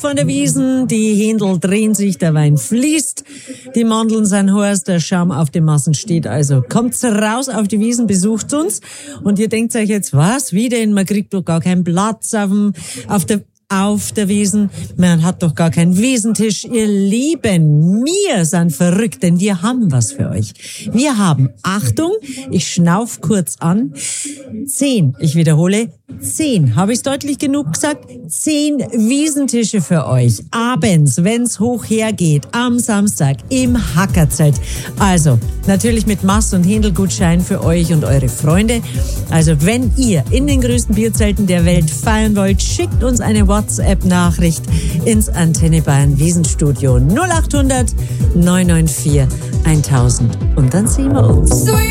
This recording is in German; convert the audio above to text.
von der Wiesen, die Händel drehen sich, der Wein fließt, die Mandeln sind heiß, der Schaum auf den Massen steht. Also kommt raus auf die Wiesen, besucht uns. Und ihr denkt euch jetzt, was, wie denn? Man kriegt doch gar keinen Platz auf der Wiesen. Man hat doch gar keinen Wiesentisch. Ihr Lieben, wir sind verrückt, denn wir haben was für euch. Wir haben, Achtung, ich schnauf kurz an, 10, ich wiederhole, 10, habe ich es deutlich genug gesagt? 10 Wiesentische für euch. Abends, wenn's hoch hergeht, am Samstag im Hackerzelt. Also, natürlich mit Mast- und Händelgutschein für euch und eure Freunde. Also, wenn ihr in den größten Bierzelten der Welt feiern wollt, schickt uns eine WhatsApp-Nachricht ins Antenne Bayern Wiesenstudio 0800 994 1000 und dann sehen wir uns.